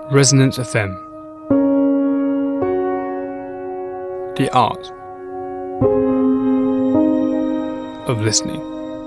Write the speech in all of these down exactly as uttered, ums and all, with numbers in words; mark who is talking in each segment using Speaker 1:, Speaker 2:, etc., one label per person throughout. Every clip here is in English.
Speaker 1: Resonance F M. The art of listening.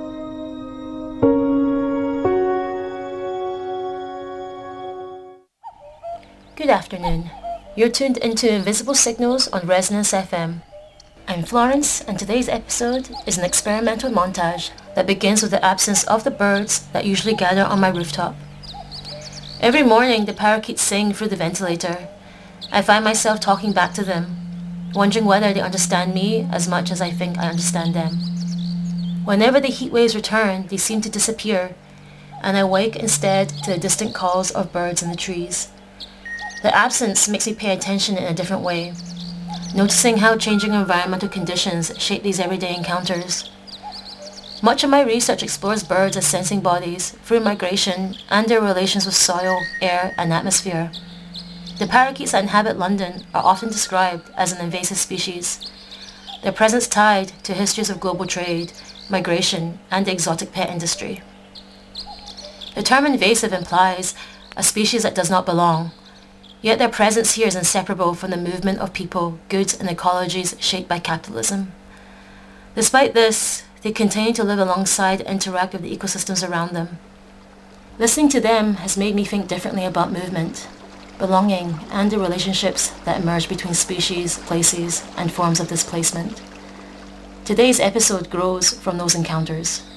Speaker 2: Good afternoon. You're tuned into Invisible Signals on Resonance F M. I'm Florence, and today's episode is an experimental montage that begins with the absence of the birds that usually gather on my rooftop. Every morning, the parakeets sing through the ventilator. I find myself talking back to them, wondering whether they understand me as much as I think I understand them. Whenever the heat waves return, they seem to disappear, and I wake instead to the distant calls of birds in the trees. The absence makes me pay attention in a different way, noticing how changing environmental conditions shape these everyday encounters. Much of my research explores birds as sensing bodies through migration and their relations with soil, air, and atmosphere. The parakeets that inhabit London are often described as an invasive species, their presence tied to histories of global trade, migration, and the exotic pet industry. The term invasive implies a species that does not belong, yet their presence here is inseparable from the movement of people, goods, and ecologies shaped by capitalism. Despite this, they continue to live alongside and interact with the ecosystems around them. Listening to them has made me think differently about movement, belonging, and the relationships that emerge between species, places, and forms of displacement. Today's episode grows from those encounters.